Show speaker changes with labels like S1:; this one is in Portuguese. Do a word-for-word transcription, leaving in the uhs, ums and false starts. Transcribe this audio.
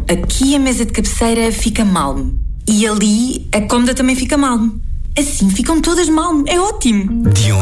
S1: Então, aqui a mesa de cabeceira fica malme. E ali a cômoda também fica malme. Assim ficam todas malme. É ótimo.
S2: De